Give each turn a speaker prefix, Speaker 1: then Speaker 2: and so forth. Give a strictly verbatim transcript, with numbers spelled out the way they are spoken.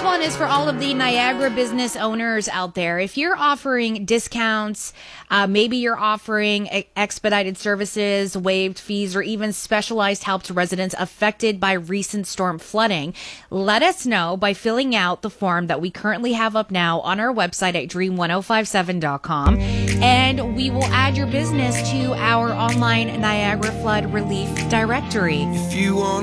Speaker 1: one is for all of the Niagara business owners out there. If you're offering discounts, uh, maybe you're offering e- expedited services, waived fees, or even specialized help to residents affected by recent storm flooding, let us know by filling out the form that we currently have up now on our website at dream ten fifty-seven dot com, and we will add your business to our online Niagara Flood Relief Directory.
Speaker 2: If you want